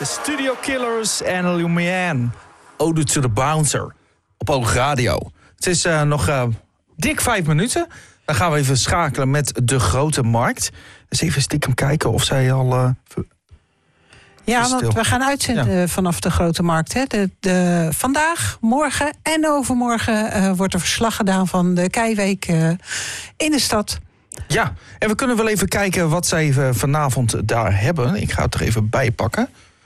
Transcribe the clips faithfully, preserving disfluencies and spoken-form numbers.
De Studio Killers en Lumiane. Ode to the Bouncer. Op Oog Radio. Het is uh, nog uh, dik vijf minuten. Dan gaan we even schakelen met de Grote Markt. Dus even stiekem kijken of zij al... Uh, Ja, want we gaan uitzenden ja. vanaf de Grote Markt. Hè. De, de, vandaag, morgen en overmorgen uh, wordt er verslag gedaan van de Keiweek uh, in de stad. Ja, en we kunnen wel even kijken wat zij vanavond daar hebben. Ik ga het er even bij pakken.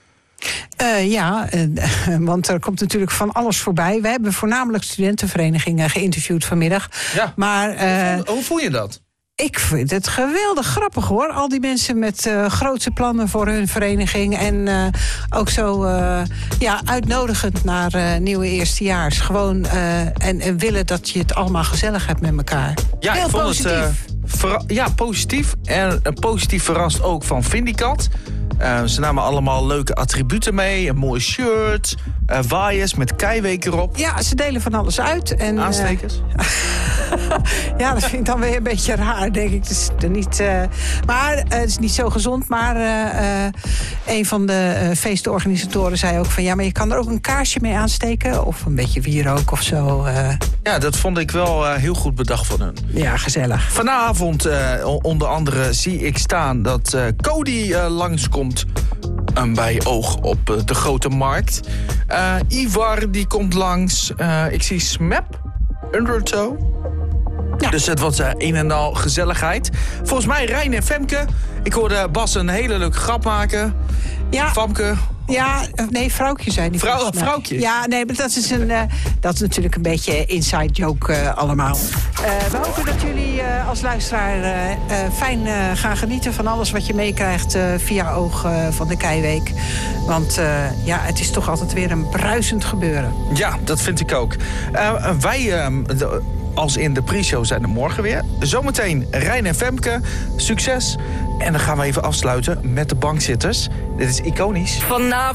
Uh, ja, uh, want er komt natuurlijk van alles voorbij. We hebben voornamelijk studentenverenigingen geïnterviewd vanmiddag. Ja. Maar, uh, hoe, voel, hoe voel je dat? Ik vind het geweldig grappig, hoor. Al die mensen met uh, grootse plannen voor hun vereniging. En uh, ook zo uh, ja, uitnodigend naar uh, nieuwe eerstejaars. Gewoon uh, en, en willen dat je het allemaal gezellig hebt met elkaar. Ja, heel ik vond positief. Het, uh, vera- ja, positief. En uh, positief verrast ook van Vindicat. Uh, ze namen allemaal leuke attributen mee. Een mooi shirt, uh, waaiers met Keiweek erop. Ja, ze delen van alles uit. En, aanstekers? Uh, ja, dat vind ik dan weer een beetje raar, denk ik. Dus er niet, uh, maar uh, het is niet zo gezond. Maar uh, uh, een van de uh, feestorganisatoren zei ook van... ja, maar je kan er ook een kaarsje mee aansteken. Of een beetje wierook of zo. Uh. Ja, dat vond ik wel uh, heel goed bedacht van hun. Ja, gezellig. Vanavond uh, onder andere zie ik staan dat uh, Cody uh, langskomt. Um, bij Oog op uh, de Grote Markt. Uh, Ivar die komt langs. Uh, ik zie Smap, Undertow. Ja. Dus het wordt uh, een en al gezelligheid. Volgens mij Rijn en Femke. Ik hoorde Bas een hele leuke grap maken. Ja. Famke. Ja, nee, vrouwtje zijn die. Vrouw, vrouwtje? Ja, nee, maar dat is, een, uh, dat is natuurlijk een beetje inside joke uh, allemaal. Uh, we hopen dat jullie uh, als luisteraar uh, uh, fijn uh, gaan genieten van alles wat je meekrijgt uh, via Oog uh, van de Keiweek. Want uh, ja, het is toch altijd weer een bruisend gebeuren. Ja, dat vind ik ook. Uh, wij... Uh, de, als in de pre-show zijn er morgen weer. Zometeen Rijn en Femke. Succes. En dan gaan we even afsluiten met de bankzitters. Dit is iconisch. Vanavond.